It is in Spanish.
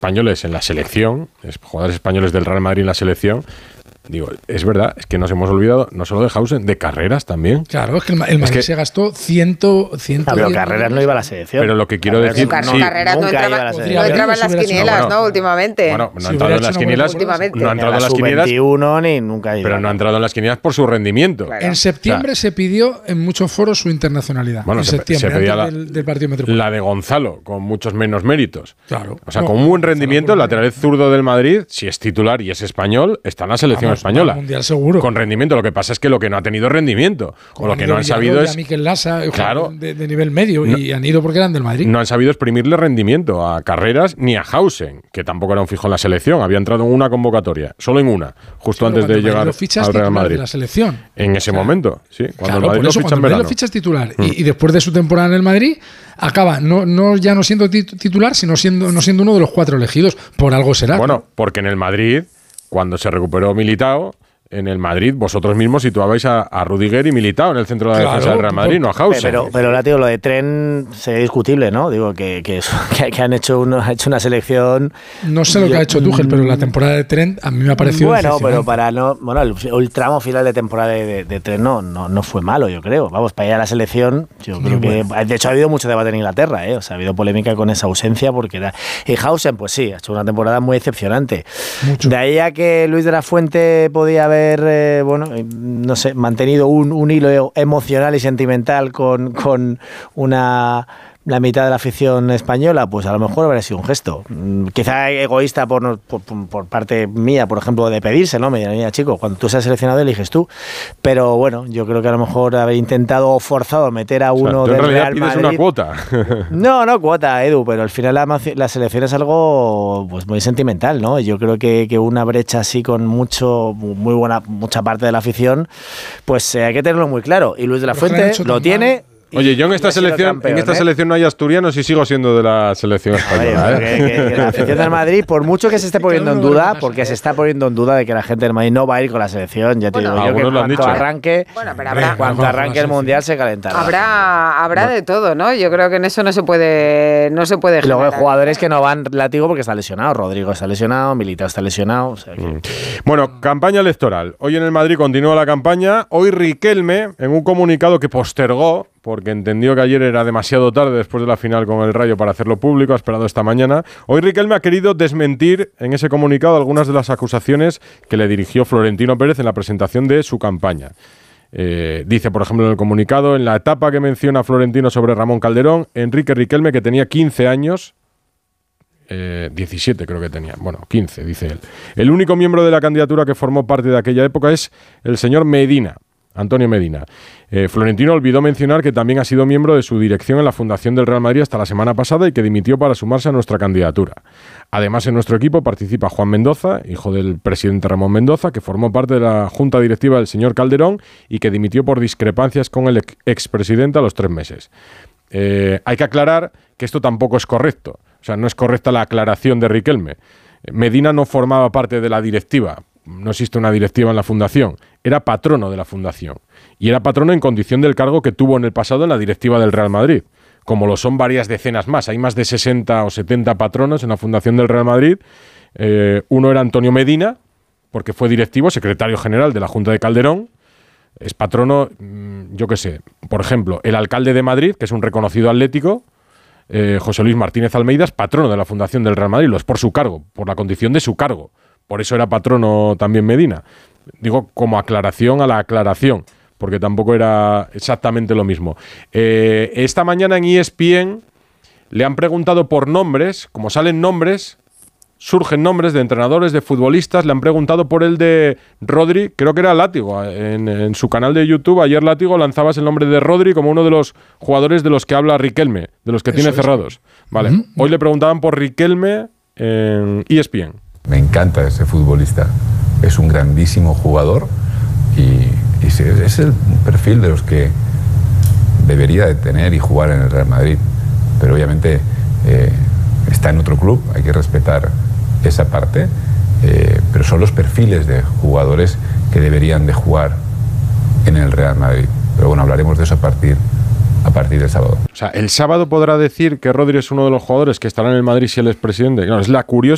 españoles en la selección, jugadores españoles del Real Madrid en la selección. Digo, es verdad, es que nos hemos olvidado no solo de Hausen, de Carreras también. Claro, es que el Madrid se gastó 100. Pero Carreras no iba a la selección. Pero lo que quiero decir... Carreras no entraba en las quinielas, ¿no? Últimamente. Bueno, no ha entrado en las quinielas. Últimamente. No ha entrado en las quinielas. Sub-21 ni nunca ha ido. Pero no ha entrado en las quinielas por su rendimiento. Claro. En septiembre se pidió en muchos foros su internacionalidad. Bueno, en septiembre, antes del partido metropolitano. La de Gonzalo, con muchos menos méritos. Claro. O sea, con un buen rendimiento, el lateral zurdo del Madrid, si es titular y es español, está en la selección española. Seguro. Con rendimiento. Lo que pasa es que lo que no ha tenido rendimiento, o lo que no han sabido es... Mikel Lassa, claro, de nivel medio, no, y han ido porque eran del Madrid. No han sabido exprimirle rendimiento a Carreras ni a Hausen, que tampoco era un fijo en la selección. Había entrado en una convocatoria, solo en una, justo antes de llegar al Real Madrid. De la selección. En ese momento, sí. Cuando el Madrid lo ficha en verano. Lo fichas titular y después de su temporada en el Madrid acaba ya no siendo titular, sino siendo uno de los 4 elegidos. Por algo será. Bueno, porque en el Madrid, cuando se recuperó Militao, en el Madrid vosotros mismos situabais a Rudiger y Militao en el centro de la defensa del Real Madrid, no a Hausen. Pero tío, lo de Tren sería discutible, ¿no? Digo, que han hecho una selección... No sé lo que ha hecho Tuchel, pero la temporada de Tren a mí me ha parecido pero para no... Bueno, el tramo final de temporada de Tren no fue malo, yo creo. Vamos, para ir a la selección, yo creo que... De hecho, ha habido mucho debate en Inglaterra, ¿eh? O sea, ha habido polémica con esa ausencia porque era... Y Hausen, pues sí, ha hecho una temporada muy decepcionante. Mucho. De ahí a que Luis de la Fuente podía haber no sé, mantenido un hilo emocional y sentimental con la mitad de la afición española, pues a lo mejor habría sido un gesto. Quizá egoísta por parte mía, por ejemplo, de pedirse, ¿no? Mira, chico, cuando tú seas seleccionado eliges tú. Pero bueno, yo creo que a lo mejor haber intentado o forzado meter a uno del Real Madrid... pides una cuota. No cuota, Edu, pero al final la selección es algo pues muy sentimental, ¿no? Yo creo que una brecha así con mucha parte de la afición, pues hay que tenerlo muy claro. Y Luis de la Fuente lo tiene... Oye, yo en esta selección no hay asturianos y sigo siendo de la selección española. Que la afición del Madrid, por mucho que se esté poniendo en duda, porque se está poniendo en duda de que la gente del Madrid no va a ir con la selección, ya te digo yo que cuando arranque el Mundial se calentará. Habrá de todo, ¿no? Yo creo que en eso no se puede y luego hay jugadores que no van látigo porque está lesionado. Rodrigo está lesionado, Militao está lesionado. O sea que... Bueno, campaña electoral. Hoy en el Madrid continúa la campaña. Hoy Riquelme, en un comunicado que postergó, porque entendió que ayer era demasiado tarde después de la final con el Rayo para hacerlo público, ha esperado esta mañana. Hoy Riquelme ha querido desmentir en ese comunicado algunas de las acusaciones que le dirigió Florentino Pérez en la presentación de su campaña. Dice, por ejemplo, en el comunicado, en la etapa que menciona Florentino sobre Ramón Calderón, Enrique Riquelme, que tenía 15 años, 17 creo que tenía, 15, dice él. El único miembro de la candidatura que formó parte de aquella época es el señor Medina, Antonio Medina. Florentino olvidó mencionar que también ha sido miembro de su dirección en la fundación del Real Madrid hasta la semana pasada y que dimitió para sumarse a nuestra candidatura. Además, en nuestro equipo participa Juan Mendoza, hijo del presidente Ramón Mendoza, que formó parte de la junta directiva del señor Calderón y que dimitió por discrepancias con el expresidente a los 3 meses. Hay que aclarar que esto tampoco es correcto. O sea, no es correcta la aclaración de Riquelme. Medina no formaba parte de la directiva. No existe una directiva en la fundación. Era patrono de la fundación. Y era patrono en condición del cargo que tuvo en el pasado en la directiva del Real Madrid. Como lo son varias decenas más. Hay más de 60 o 70 patronos en la fundación del Real Madrid. Uno era Antonio Medina, porque fue directivo, secretario general de la Junta de Calderón. Es patrono, yo qué sé, por ejemplo, el alcalde de Madrid, que es un reconocido atlético, José Luis Martínez Almeida, es patrono de la fundación del Real Madrid. Lo es por su cargo, por la condición de su cargo. Por eso era patrono también Medina. Digo, como aclaración a la aclaración, porque tampoco era exactamente lo mismo. Esta mañana en ESPN le han preguntado por nombres, como salen nombres, surgen nombres de entrenadores, de futbolistas, le han preguntado por el de Rodri, creo que era Látigo, en su canal de YouTube, ayer Látigo lanzabas el nombre de Rodri como uno de los jugadores de los que habla Riquelme, de los que tiene cerrados. Vale, hoy le preguntaban por Riquelme en ESPN. Me encanta ese futbolista, es un grandísimo jugador y es el perfil de los que debería de tener y jugar en el Real Madrid, pero obviamente está en otro club, hay que respetar esa parte, pero son los perfiles de jugadores que deberían de jugar en el Real Madrid. Pero bueno, hablaremos de eso a partir del sábado. O sea, el sábado podrá decir que Rodri es uno de los jugadores que estará en el Madrid si él es presidente. No, es la curiosa